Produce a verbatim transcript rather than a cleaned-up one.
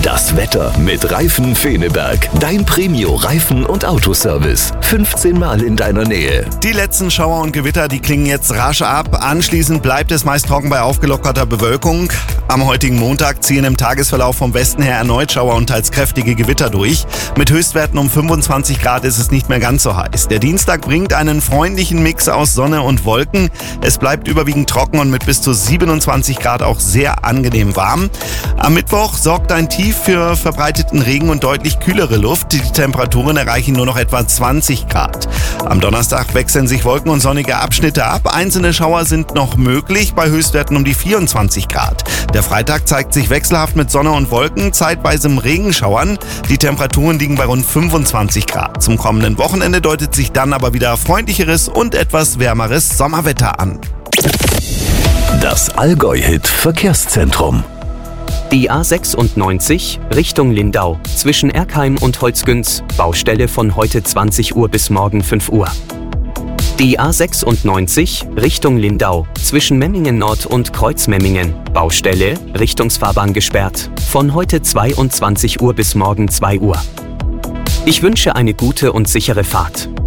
Das Wetter mit Reifen Feneberg. Dein Premio-Reifen- und Autoservice. fünfzehn Mal in deiner Nähe. Die letzten Schauer und Gewitter, die klingen jetzt rasch ab. Anschließend bleibt es meist trocken bei aufgelockerter Bewölkung. Am heutigen Montag ziehen im Tagesverlauf vom Westen her erneut Schauer und teils kräftige Gewitter durch. Mit Höchstwerten um fünfundzwanzig Grad ist es nicht mehr ganz so heiß. Der Dienstag bringt einen freundlichen Mix aus Sonne und Wolken. Es bleibt überwiegend trocken und mit bis zu siebenundzwanzig Grad auch sehr angenehm warm. Am Mittwoch sorgt ein Tief für verbreiteten Regen und deutlich kühlere Luft. Die Temperaturen erreichen nur noch etwa zwanzig Grad. Am Donnerstag wechseln sich Wolken und sonnige Abschnitte ab. Einzelne Schauer sind noch möglich, bei Höchstwerten um die vierundzwanzig Grad. Der Freitag zeigt sich wechselhaft mit Sonne und Wolken, zeitweisem Regenschauern. Die Temperaturen liegen bei rund fünfundzwanzig Grad. Zum kommenden Wochenende deutet sich dann aber wieder freundlicheres und etwas wärmeres Sommerwetter an. Das Allgäu-Hit Verkehrszentrum. Die A sechsundneunzig Richtung Lindau zwischen Erkheim und Holzgünz, Baustelle von heute zwanzig Uhr bis morgen fünf Uhr. Die A sechsundneunzig Richtung Lindau zwischen Memmingen Nord und Kreuzmemmingen, Baustelle, Richtungsfahrbahn gesperrt, von heute zweiundzwanzig Uhr bis morgen zwei Uhr. Ich wünsche eine gute und sichere Fahrt.